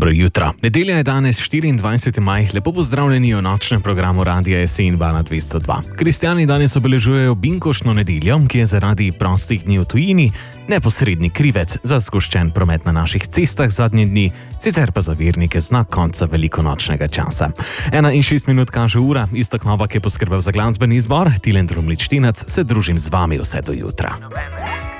Dobro jutro. Nedelja je danes 24. maj. Lepo pozdravljeni v nočnem programu Radia SE in Vala 202. Kristjani danes obeležujejo binkoštno nedeljo, ki je zaradi prostih dni v tujini neposredni krivec za zgoščen promet na naših cestah zadnje dni, sicer pa za vernike znak konca velikonočnega časa. 1:06 kaže ura, Iztok Novak je poskrbel za glasbeni izbor, Tilen Drumlič Tinac se družim z vami vse do jutra.